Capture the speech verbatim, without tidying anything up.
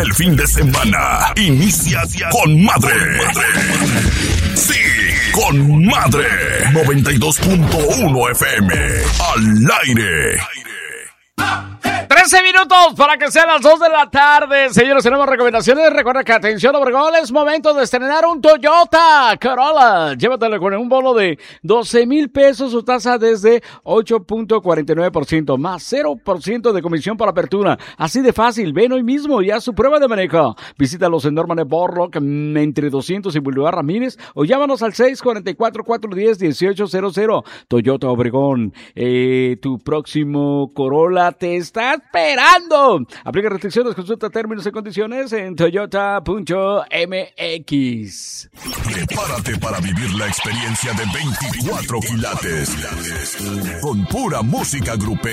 El fin de semana inicia con madre. Sí, con madre. noventa y dos punto uno F M. Al aire. trece minutos para que sean las dos de la tarde. Señores, tenemos recomendaciones. Recuerda que, atención, Obregón, es momento de estrenar un Toyota Corolla. Llévatelo con un bono de doce mil pesos, su tasa desde ocho punto cuarenta y nueve por ciento, más cero por ciento de comisión por apertura. Así de fácil, ven hoy mismo y haz su prueba de manejo. Visítalos en Norman Borrock, entre doscientos y Boulevard Ramírez, o llámanos al seis cuatro cuatro, cuatro uno cero, uno ocho cero cero. Toyota Obregón, eh, tu próximo Corolla te está esperando. Aplica restricciones, consulta términos y condiciones en toyota punto m x. Prepárate para vivir la experiencia de veinticuatro quilates con pura música grupera.